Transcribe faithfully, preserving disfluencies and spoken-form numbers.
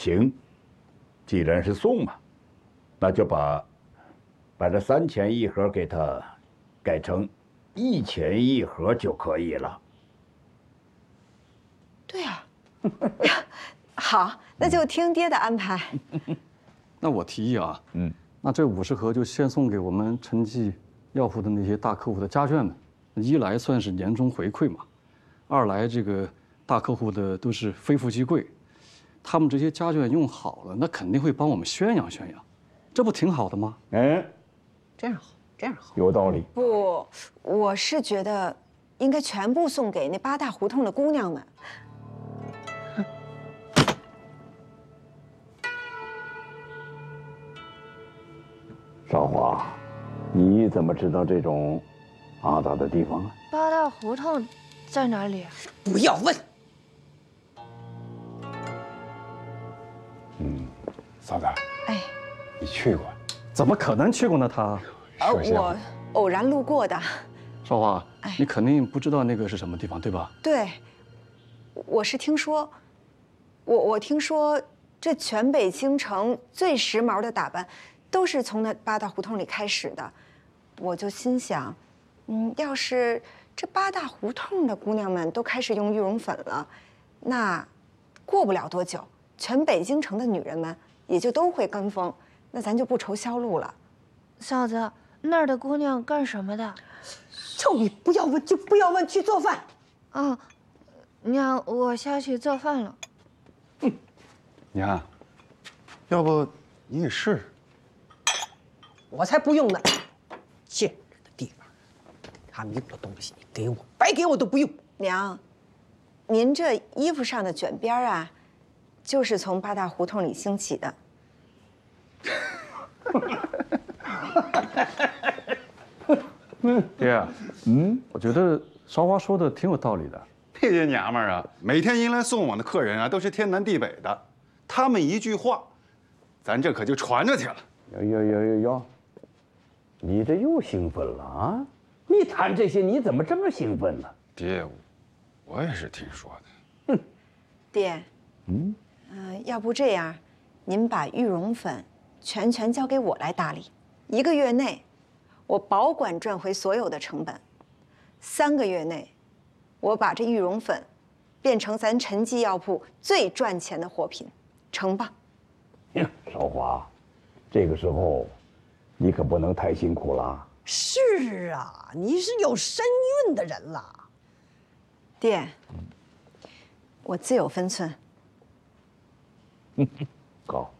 行，既然是送嘛，那就把把这三钱一盒给他改成一钱一盒就可以了。 对呀、啊，好，那就听爹的安排。 那我提议啊， 嗯， 那这五十盒就先送给我们陈记药铺的那些大客户的家眷们，一来算是年终回馈嘛，二来这个大客户的都是非富即贵，他们这些家眷用好了，那肯定会帮我们宣扬宣扬，这不挺好的吗？ 嗯， 这样好，这样好。 有道理。 不，我是觉得应该全部送给那八大胡同的姑娘们。 少华，你怎么知道这种阿达的地方啊？ 八大胡同在哪里？ 不要问。 嗯，嫂子， 哎， 你去过？ 怎么可能去过呢？他， 呃，我偶然路过的。 少华， 哎你肯定不知道那个是什么地方，对吧？ 对，我是听说，我我听说，这全北京城最时髦的打扮，都是从那八大胡同里开始的。我就心想，嗯，要是这八大胡同的姑娘们都开始用玉容粉了，那过不了多久，全北京城的女人们也就都会跟风，那咱就不愁销路了。 嫂子，那儿的姑娘干什么的？ 叫你不要问就不要问，去做饭。 啊，娘，我下去做饭了。 娘，要不你也试试？ 我才不用呢！见人的地方，他们用的东西你给我，白给我都不用。 娘，您这衣服上的卷边啊，就是从八大胡同里兴起的。 爹，嗯，我觉得韶华说的挺有道理的。 这些娘们儿啊，每天迎来送往的客人啊，都是天南地北的，他们一句话，咱这可就传着去了。 哟哟哟哟哟，你这又兴奋了啊！你谈这些，你怎么这么兴奋呢？ 爹，我也是听说的。 爹，嗯，呃，要不这样，您把玉容粉全权交给我来打理，一个月内，我保管赚回所有的成本；三个月内，我把这玉容粉变成咱陈记药铺最赚钱的货品，成吧？ 呀，少华，这个时候，你可不能太辛苦了。 是啊，你是有身孕的人了。 爹，我自有分寸。 好。